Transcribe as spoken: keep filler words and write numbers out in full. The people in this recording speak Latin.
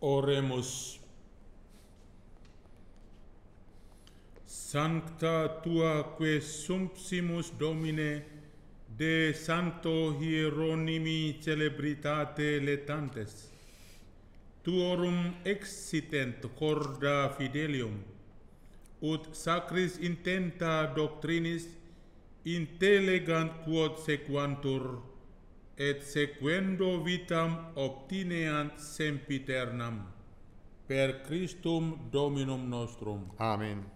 Oremus. Sancta tua que sumpsimus Domine de Santo Hieronymi celebritate letantes, tuorum exitent corda fidelium, ut sacris intenta doctrinis intellegant quod sequantur, et sequendo vitam obtineant sempiternam, per Christum Dominum nostrum. Amen.